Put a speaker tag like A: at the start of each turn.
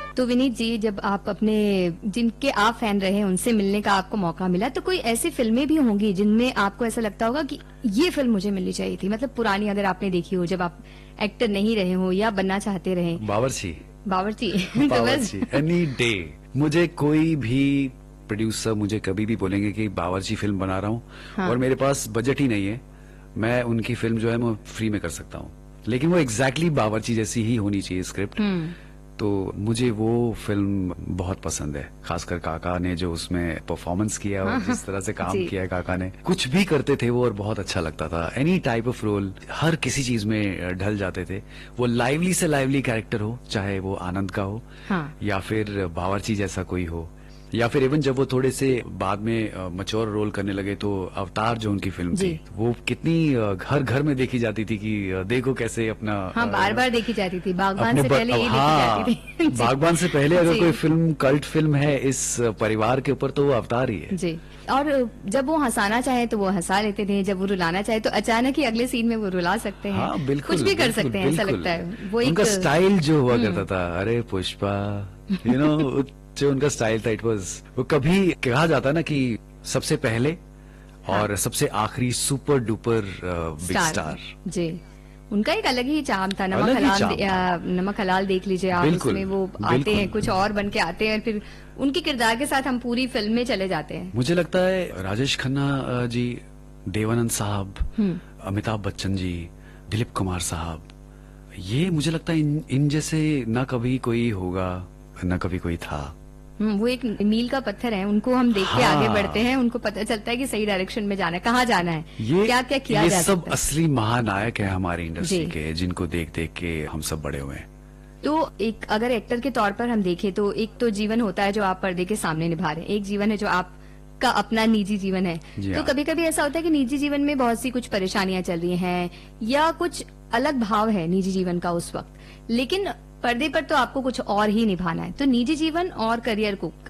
A: तो विनीत जी, जब आप अपने जिनके आप फैन रहे उनसे मिलने का आपको मौका मिला, तो कोई ऐसी फिल्में भी होंगी जिनमें आपको ऐसा लगता होगा कि ये फिल्म मुझे मिलनी चाहिए थी, मतलब पुरानी अगर आपने देखी हो, जब आप एक्टर नहीं रहे हो या बनना चाहते रहे।
B: बावर्ची।
A: बावर्ची तो बस
B: बावर्ची एनी डे। मुझे कोई भी प्रोड्यूसर मुझे कभी भी बोलेंगे कि बावर्ची फिल्म बना रहा हूँ,
A: हाँ।
B: और मेरे पास बजट ही नहीं है, मैं उनकी फिल्म जो है मैं फ्री में कर सकता हूँ, लेकिन वो एग्जैक्टली बावर्ची जैसी ही होनी चाहिए स्क्रिप्ट। तो मुझे वो फिल्म बहुत पसंद है, खासकर काका ने जो उसमें परफॉर्मेंस किया और जिस तरह से काम किया है काका ने, कुछ भी करते थे वो और बहुत अच्छा लगता था। एनी टाइप ऑफ रोल, हर किसी चीज में ढल जाते थे। वो लाइवली से लाइवली कैरेक्टर हो, चाहे वो आनंद का हो,
A: हाँ।
B: या फिर बावर्ची जैसा कोई हो, या फिर इवन जब वो थोड़े से बाद में मच्योर रोल करने लगे, तो अवतार जो उनकी फिल्म थी वो कितनी घर घर में देखी जाती थी कि देखो कैसे अपना
A: बार बार देखी जाती थी। बागबान
B: अपने
A: से पहले ये
B: हाँ,
A: देखी जाती थी।
B: बागबान से पहले अगर कोई फिल्म कल्ट फिल्म है इस परिवार के ऊपर तो वो अवतार ही है
A: जी। और जब वो हंसाना चाहे तो वो हंसा लेते थे, जब वो रुलाना चाहे तो अचानक ही अगले सीन में वो रुला सकते हैं।
B: हाँ बिल्कुल,
A: कुछ भी कर सकते हैं, ऐसा लगता है। वो
B: उनका
A: एक
B: स्टाइल जो हुआ करता था, अरे पुष्पा, यू नो जो उनका स्टाइल था, इट वाज, वो कभी कहा जाता ना कि सबसे पहले और सबसे आखिरी सुपर डुपर बिग स्टार।
A: जी, उनका एक अलग ही चार्म था। नमक हलाल देख लीजिए आप, उसमें वो आते हैं कुछ और बन के आते हैं, फिर उनके किरदार के साथ हम पूरी फिल्म में चले जाते हैं।
B: मुझे लगता है राजेश खन्ना जी, देवानंद साहब, अमिताभ बच्चन जी, दिलीप कुमार साहब, ये मुझे लगता है इन जैसे ना कभी कोई होगा न कभी कोई था।
A: वो एक मील का पत्थर है, उनको हम देख के आगे बढ़ते हैं, उनको पता चलता है कि सही डायरेक्शन में जाना है, कहाँ जाना है, क्या क्या किया जा सकता है।
B: ये सब असली महानायक है हमारी इंडस्ट्री के, जिनको देख देख के हम सब बड़े हुए हैं।
A: तो एक अगर एक्टर के तौर पर हम देखें तो एक तो जीवन होता है जो आप पर्दे के सामने निभा रहे हैं, एक जीवन है जो आपका अपना निजी जीवन है। तो कभी कभी ऐसा होता है कि निजी जीवन में बहुत सी कुछ परेशानियां चल रही हैं या कुछ अलग भाव है निजी जीवन का उस वक्त, लेकिन पर्दे पर तो आपको कुछ और ही निभाना है। तो निजी जीवन और करियर को